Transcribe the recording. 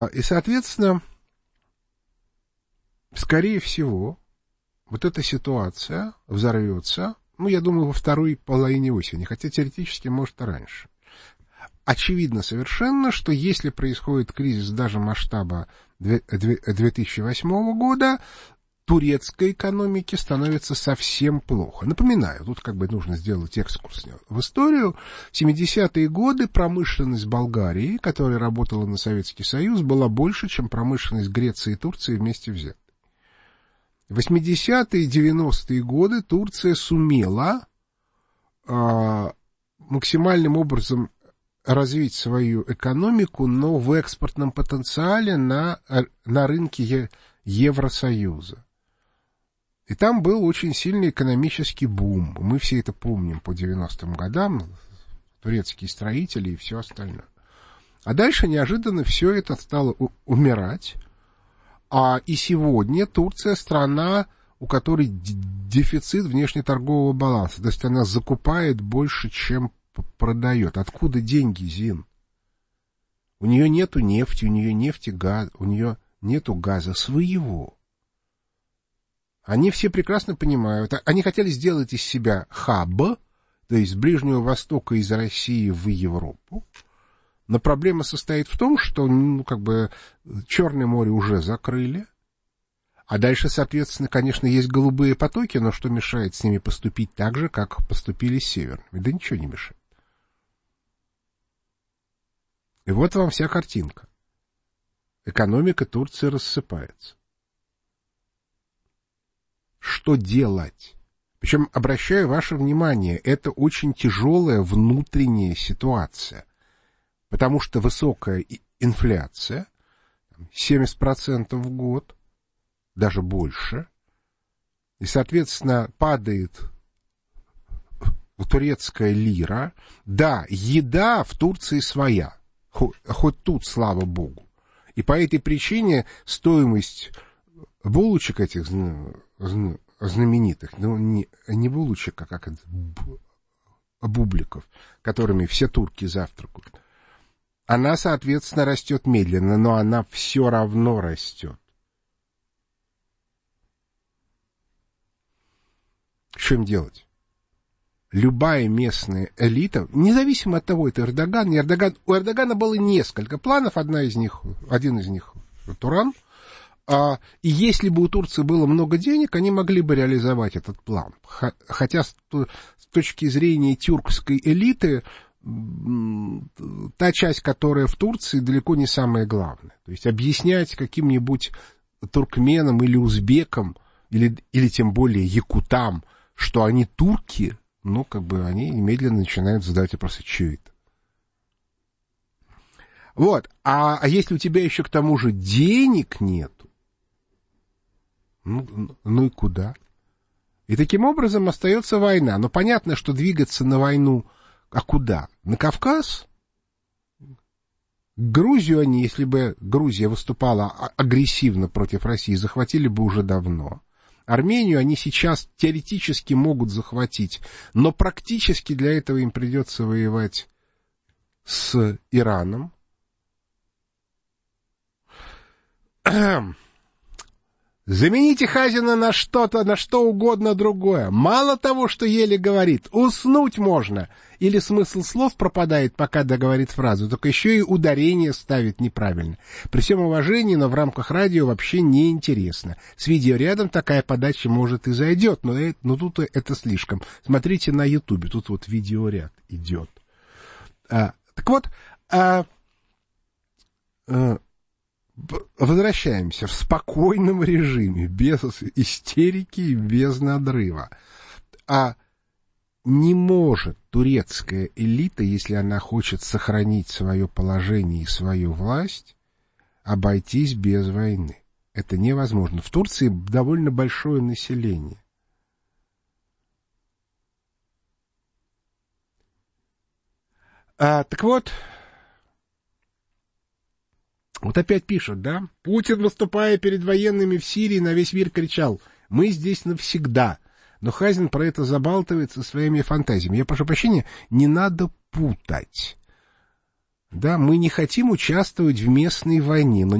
И, соответственно, скорее всего, вот эта ситуация взорвется, я думаю, во второй половине осени, хотя теоретически, может, и раньше. Очевидно совершенно, что если происходит кризис даже масштаба 2008 года, турецкой экономике становится совсем плохо. Напоминаю, тут нужно сделать экскурс в историю. В 70-е годы промышленность Болгарии, которая работала на Советский Союз, была больше, чем промышленность Греции и Турции вместе взятые. В 80-е и 90-е годы Турция сумела максимальным образом развить свою экономику, но в экспортном потенциале на рынке Евросоюза. И там был очень сильный экономический бум. Мы все это помним по 90-м годам, турецкие строители и все остальное. А дальше неожиданно все это стало умирать. И сегодня Турция страна, у которой дефицит внешнеторгового баланса. То есть она закупает больше, чем продает. Откуда деньги, Зин? У нее нету нефти, у нее нету газа своего. Они все прекрасно понимают. Они хотели сделать из себя хаб, то есть с Ближнего Востока, из России в Европу. Но проблема состоит в том, что, Черное море уже закрыли. А дальше, соответственно, конечно, есть голубые потоки, но что мешает с ними поступить так же, как поступили с северными? Да ничего не мешает. И вот вам вся картинка. Экономика Турции рассыпается. Что делать? Причем, обращаю ваше внимание, это очень тяжелая внутренняя ситуация. Потому что высокая инфляция, 70% в год, даже больше, и, соответственно, падает турецкая лира. Да, еда в Турции своя, хоть тут, слава богу. И по этой причине стоимость булочек этих знаменитых, не булочек, а как это, бубликов, которыми все турки завтракают, она, соответственно, растет медленно, но она все равно растет. Что им делать? Любая местная элита, независимо от того, это Эрдоган, не Эрдоган, у Эрдогана было несколько планов, один из них Туран. И если бы у Турции было много денег, они могли бы реализовать этот план. Хотя с точки зрения тюркской элиты, та часть, которая в Турции, далеко не самая главная. То есть объяснять каким-нибудь туркменам или узбекам, или тем более якутам, что они турки, они немедленно начинают задавать вопросы, что это. Вот. А если у тебя еще к тому же денег нету, и куда? И таким образом остается война. Но понятно, что двигаться на войну, а куда? На Кавказ? Грузию они, если бы Грузия выступала агрессивно против России, захватили бы уже давно. Армению они сейчас теоретически могут захватить, но практически для этого им придется воевать с Ираном. Замените Хазина на что-то, на что угодно другое. Мало того, что еле говорит, уснуть можно. Или смысл слов пропадает, пока договорит фразу, только еще и ударение ставит неправильно. При всем уважении, но в рамках радио вообще неинтересно. С видеорядом такая подача, может, и зайдет, но тут это слишком. Смотрите на Ютубе, тут вот видеоряд идет. Так вот, возвращаемся в спокойном режиме, без истерики и без надрыва. Не может турецкая элита, если она хочет сохранить свое положение и свою власть, обойтись без войны. Это невозможно. В Турции довольно большое население. Так вот опять пишут, да? Путин, выступая перед военными в Сирии, на весь мир кричал: «Мы здесь навсегда». Но Хазин про это забалтывается своими фантазиями. Я прошу прощения, не надо путать. Да, мы не хотим участвовать в местной войне, но